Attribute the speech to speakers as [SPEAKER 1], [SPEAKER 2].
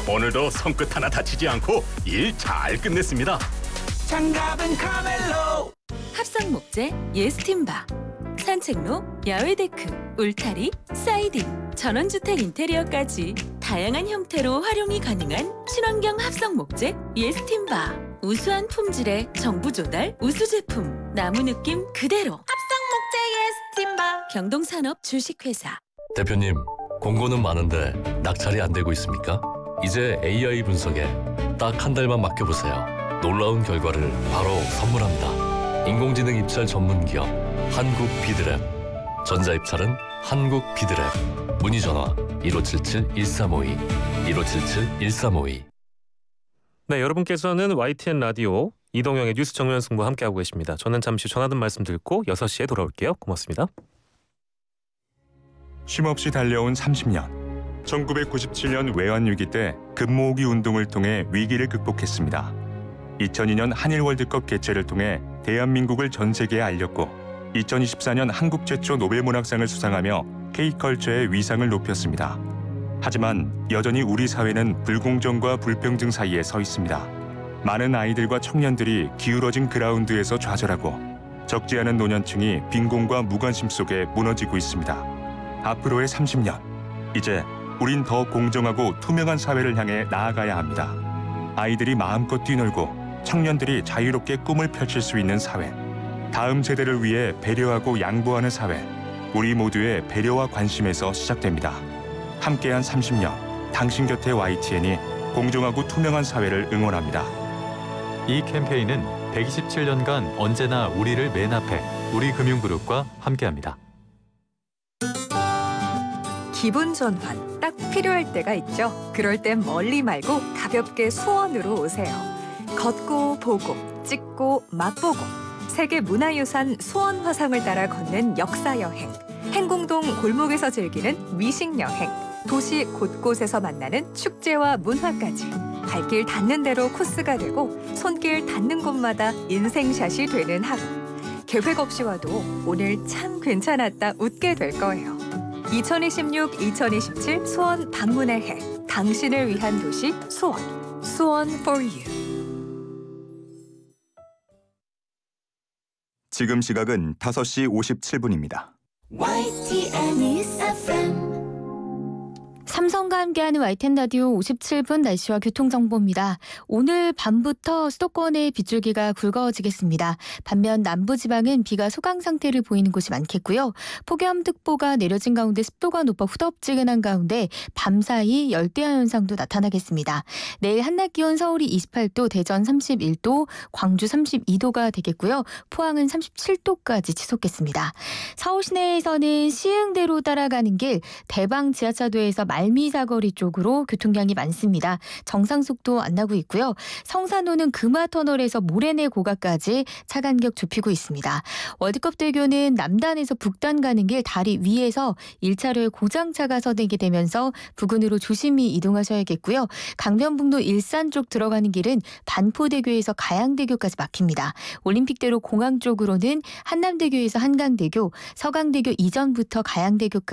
[SPEAKER 1] 오늘도 손끝 하나 다치지 않고 일 잘 끝냈습니다.
[SPEAKER 2] 장갑은 카멜로.
[SPEAKER 3] 합성 목재 예스팀바, 산책로, 야외 데크, 울타리, 사이딩, 전원주택 인테리어까지 다양한 형태로 활용이 가능한 친환경 합성 목재 예스팀바. 우수한 품질의 정부 조달 우수 제품, 나무 느낌 그대로. 합성 목재 예스팀바. 경동산업 주식회사.
[SPEAKER 4] 대표님, 공고는 많은데 낙찰이 안 되고 있습니까? 이제 AI 분석에 딱 한 달만 맡겨보세요. 놀라운 결과를 바로 선물합니다. 인공지능 입찰 전문 기업 한국비드랩. 전자입찰은 한국비드랩. 문의 전화 1577-1352 1577-1352.
[SPEAKER 5] 네, 여러분께서는 YTN 라디오 이동영의 뉴스 정면 승부 함께하고 계십니다. 저는 잠시 전하던 말씀 듣고 6시에 돌아올게요. 고맙습니다.
[SPEAKER 6] 쉼없이 달려온 30년. 1997년 외환위기 때 금모으기 운동을 통해 위기를 극복했습니다. 2002년 한일 월드컵 개최를 통해 대한민국을 전 세계에 알렸고 2024년 한국 최초 노벨문학상을 수상하며 K컬처의 위상을 높였습니다. 하지만 여전히 우리 사회는 불공정과 불평등 사이에 서 있습니다. 많은 아이들과 청년들이 기울어진 그라운드에서 좌절하고 적지 않은 노년층이 빈곤과 무관심 속에 무너지고 있습니다. 앞으로의 30년, 이제 우린 더 공정하고 투명한 사회를 향해 나아가야 합니다. 아이들이 마음껏 뛰놀고 청년들이 자유롭게 꿈을 펼칠 수 있는 사회, 다음 세대를 위해 배려하고 양보하는 사회, 우리 모두의 배려와 관심에서 시작됩니다. 함께한 30년, 당신 곁에 YTN이 공정하고 투명한 사회를 응원합니다.
[SPEAKER 7] 이 캠페인은 127년간 언제나 우리를 맨 앞에 우리금융그룹과 함께합니다.
[SPEAKER 8] 기분 전환 딱 필요할 때가 있죠. 그럴 땐 멀리 말고 가볍게 수원으로 오세요. 걷고 보고 찍고 맛보고 세계 문화유산 수원 화상을 따라 걷는 역사여행, 행궁동 골목에서 즐기는 미식여행, 도시 곳곳에서 만나는 축제와 문화까지 발길 닿는 대로 코스가 되고 손길 닿는 곳마다 인생샷이 되는 하루. 계획 없이 와도 오늘 참 괜찮았다 웃게 될 거예요. 2026-2027 수원 방문의 해. 당신을 위한 도시 수원. 수원 for you.
[SPEAKER 9] 지금 시각은 5시 57분입니다.
[SPEAKER 10] YTN News FM.
[SPEAKER 11] 삼성과 함께하는 YTN 라디오 57분 날씨와 교통정보입니다. 오늘 밤부터 수도권의 빗줄기가 굵어지겠습니다. 반면 남부지방은 비가 소강 상태를 보이는 곳이 많겠고요. 폭염특보가 내려진 가운데 습도가 높아 후덥지근한 가운데 밤사이 열대야 현상도 나타나겠습니다. 내일 한낮 기온 서울이 28도, 대전 31도, 광주 32도가 되겠고요. 포항은 37도까지 치솟겠습니다. 서울 시내에서는 시흥대로 따라가는 길 대방 지하차도에서 말미사거리 쪽으로 교통량이 많습니다. 정상속도 안 나고 있고요. 성산호는 금화터널에서 모래내 고가까지 차 간격 좁히고 있습니다. 월드컵대교는 남단에서 북단 가는 길 다리 위에서 1차로에 고장차가 서대게 되면서 부근으로 조심히 이동하셔야겠고요. 강변북로 일산 쪽 들어가는 길은 반포대교에서 가양대교까지 막힙니다. 올림픽대로 공항 쪽으로는 한남대교에서 한강대교, 서강대교 이전부터 가양대교까지